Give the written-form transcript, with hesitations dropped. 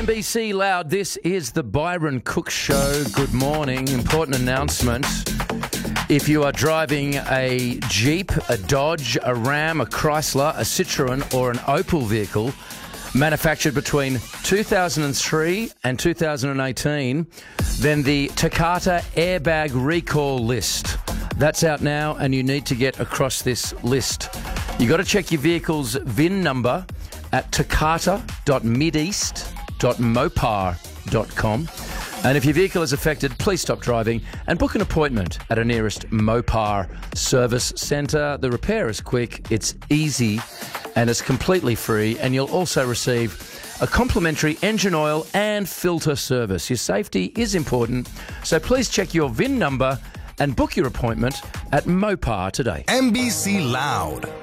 NBC Loud, this is the Byron Cook Show. Good morning. Important announcement. If you are driving a Jeep, a Dodge, a Ram, a Chrysler, a Citroen or an Opel vehicle manufactured between 2003 and 2018, then the Takata airbag recall list. That's out now and you need to get across this list. You got to check your vehicle's VIN number at takata.mideast.mopar.com. And if your vehicle is affected, please stop driving and book an appointment at a nearest Mopar service centre. The repair is quick, it's easy, and it's completely free. And you'll also receive a complimentary engine oil and filter service. Your safety is important, so please check your VIN number and book your appointment at Mopar today. NBC Loud.